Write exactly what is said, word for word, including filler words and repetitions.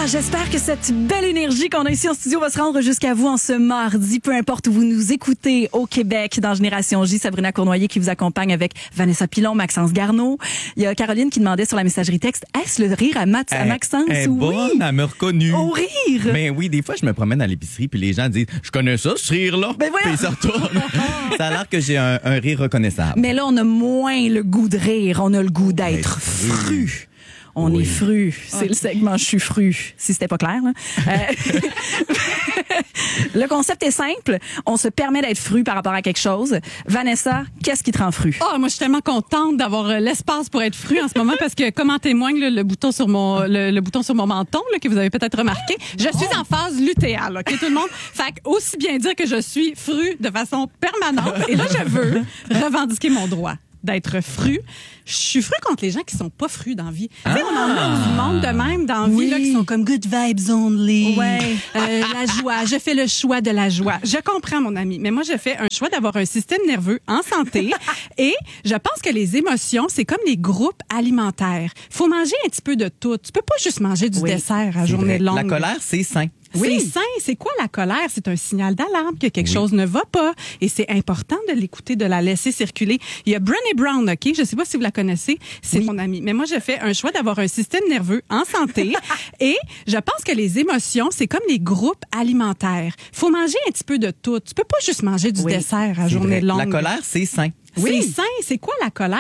j'espère que cette belle énergie qu'on a ici en studio va se rendre jusqu'à vous en ce mardi, peu importe où vous nous écoutez au Québec, dans Génération J. Sabrina Cournoyer qui vous accompagne avec Vanessa Pilon, Maxence Garneau. Il y a Caroline qui demandait sur la messagerie texte, est-ce le rire à, Mat- à Maxence? Elle est oui. bonne, elle me reconnu. Au rire! Mais oui, des fois, je me promène à l'épicerie puis les gens disent, je connais ça, ce rire-là. Ben voyons. Puis ils se retournent. Ça a l'air que j'ai un, un rire reconnaissable. Mais là, on a moins le goût de rire, on a le goût d'être Être fru. fru. On Oui. est fru. C'est Okay. le segment « Je suis fru », si c'était pas clair. Là. Euh, le concept est simple. On se permet d'être fru par rapport à quelque chose. Vanessa, qu'est-ce qui te rend fru? Oh, moi, je suis tellement contente d'avoir euh, l'espace pour être fru en ce moment parce que, comme en témoigne là, le bouton sur mon le, le bouton sur mon menton là, que vous avez peut-être remarqué, je suis en phase lutéale. Ok, tout le monde. Fait que aussi bien dire que je suis fru de façon permanente. Et là, je veux revendiquer mon droit d'être fru. Je suis fru contre les gens qui sont pas frus dans la vie. Tu sais, on en a du monde de même dans la vie Oui. là, qui sont comme good vibes only. Ouais. Euh, la joie. Je fais le choix de la joie. Je comprends, mon ami, mais moi, je fais un choix d'avoir un système nerveux en santé et je pense que les émotions, c'est comme les groupes alimentaires. Faut manger un petit peu de tout. Tu peux pas juste manger du Oui, dessert à C'est journée vrai. longue. La colère, c'est sain. C'est sain. C'est quoi la colère? C'est un signal d'alarme que quelque Oui. chose ne va pas. Et c'est important de l'écouter, de la laisser circuler. Il y a Brené Brown, OK? Je sais pas si vous la connaissez. C'est mon amie. Mais moi, je fais un choix d'avoir un système nerveux en santé. Et je pense que les émotions, c'est comme les groupes alimentaires. Faut manger un petit peu de tout. Tu peux pas juste manger du Oui, dessert à C'est journée vrai. longue. La colère, c'est sain. C'est sain. C'est quoi la colère?